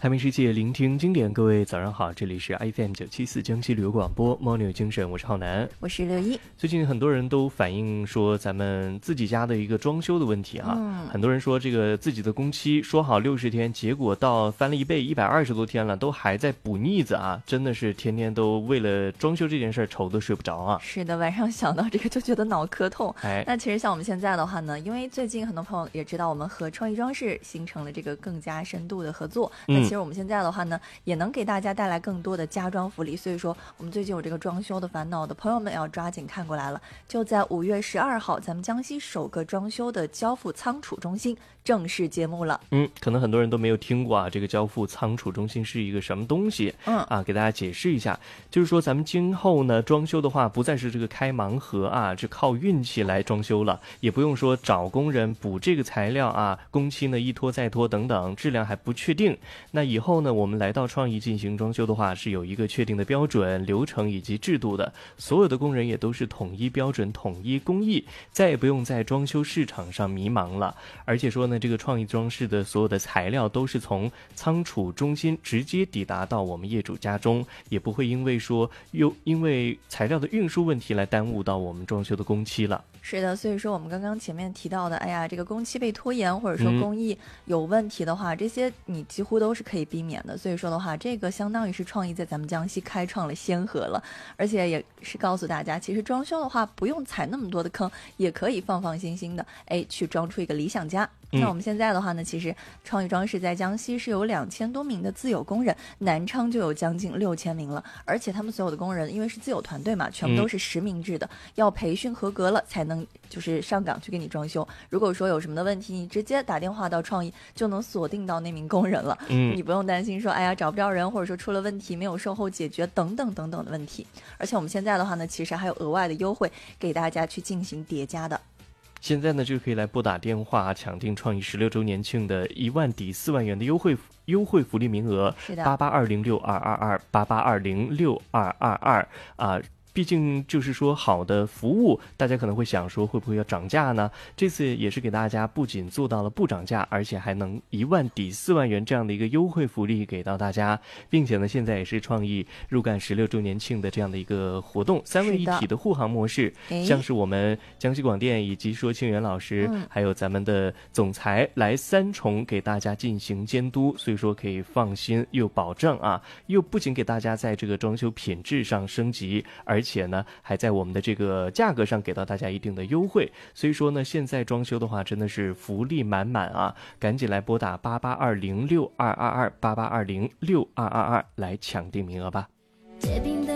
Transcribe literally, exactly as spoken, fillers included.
开明世界，聆听经典。各位早上好，这里是 F M 九七四江西旅游广播猫牛精神，我是浩南， 我是刘一。 最近很多人都反映说咱们自己家的一个装修的问题啊， 嗯、 很多人说这个自己的工期说好六十天，结果到翻了一倍，一百二十多天了，都还在补腻子啊，真的是天天都为了装修这件事愁都睡不着啊。 是的，晚上想到这个就觉得脑壳痛。 哎， 那其实像我们现在的话呢，因为最近很多朋友也知道我们和创意装饰形成了这个更加深度的合作， 嗯、 那其实我们现在的话呢，也能给大家带来更多的家装福利，所以说我们最近有这个装修的烦恼的朋友们要抓紧看过来了。就在五月十二号，咱们江西首个装修的交付仓储中心正式揭幕了。 嗯，可能很多人都没有听过啊，这个交付仓储中心是一个什么东西？ 嗯啊，给大家解释一下，就是说咱们今后呢装修的话，不再是这个开盲盒啊，这靠运气来装修了，也不用说找工人补这个材料啊，工期呢一拖再拖等等，质量还不确定。那以后呢，我们来到创意进行装修的话，是有一个确定的标准、流程以及制度的，所有的工人也都是统一标准、统一工艺，再也不用在装修市场上迷茫了。而且说呢，这个创意装饰的所有的材料都是从仓储中心直接抵达到我们业主家中，也不会因为说又因为材料的运输问题来耽误到我们装修的工期了。 是的，所以说我们刚刚前面提到的，哎呀，这个工期被拖延或者说工艺有问题的话、嗯、这些你几乎都是可以避免的。所以说的话，这个相当于是创意在咱们江西开创了先河了，而且也是告诉大家，其实装修的话不用踩那么多的坑，也可以放放心心的，哎，去装出一个理想家。 嗯、 那我们现在的话呢，其实创意装饰在江西是有两千多名的自有工人，南昌就有将近六千名了，而且他们所有的工人因为是自有团队嘛，全部都是实名制的、嗯、要培训合格了才能就是上岗去给你装修。如果说有什么的问题，你直接打电话到创意就能锁定到那名工人了， 嗯， 你不用担心说哎呀找不着人，或者说出了问题没有售后解决等等等等的问题。而且我们现在的话呢，其实还有额外的优惠给大家去进行叠加的。 现在呢就可以来拨打电话抢定创意十六周年庆的一万抵四万元的优惠优惠福利名额， 是的， 八八二零六二二二八八二零六二二二啊。毕竟就是说好的服务，大家可能会想说会不会要涨价呢？这次也是给大家不仅做到了不涨价，而且还能一万抵四万元这样的一个优惠福利给到大家，并且呢现在也是创意入干十六周年庆的这样的一个活动，三位一体的护航模式，像是我们江西广电以及说清源老师、嗯、还有咱们的总裁来三重给大家进行监督，所以说可以放心又保证啊，又不仅给大家在这个装修品质上升级，而且而且呢还在我们的这个价格上给到大家一定的优惠，所以说呢现在装修的话真的是福利满满啊，赶紧来拨打八八二零六二二二八八二零六二二二来抢定名额吧。